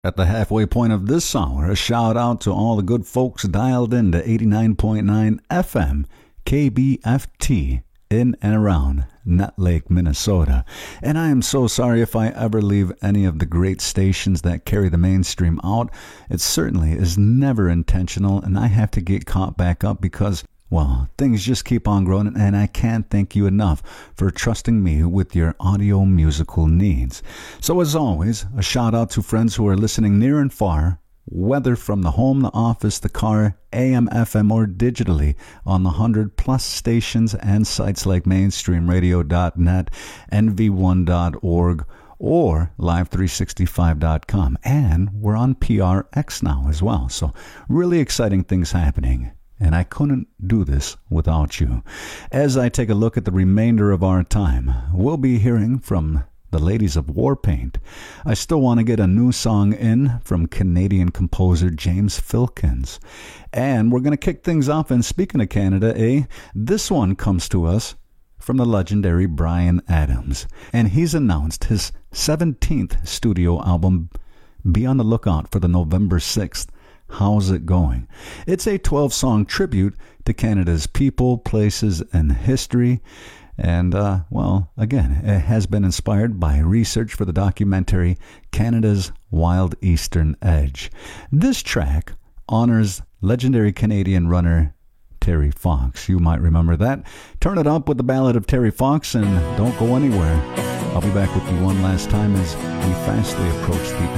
At the halfway point of this hour, a shout out to all the good folks dialed in to 89.9 FM KBFT in and around Nut Lake, Minnesota. And I am so sorry if I ever leave any of the great stations that carry the mainstream out. It certainly is never intentional, and I have to get caught back up because, well, things just keep on growing, and I can't thank you enough for trusting me with your audio musical needs. So as always, a shout out to friends who are listening near and far, whether from the home, the office, the car, AM, FM, or digitally on the 100-plus stations and sites like mainstreamradio.net, nv1.org, or live365.com. And we're on PRX now as well. So really exciting things happening. And I couldn't do this without you. As I take a look at the remainder of our time, we'll be hearing from the ladies of Warpaint. I still want to get a new song in from Canadian composer James Filkins. And we're going to kick things off, and speaking of Canada, this one comes to us from the legendary Bryan Adams. And he's announced his 17th studio album. Be on the lookout for the November 6th. How's It Going? It's a 12-song tribute to Canada's people, places, and history. And, well, again, it has been inspired by research for the documentary Canada's Wild Eastern Edge. This track honors legendary Canadian runner Terry Fox. You might remember that. Turn it up with the Ballad of Terry Fox, and don't go anywhere. I'll be back with you one last time as we fastly approach the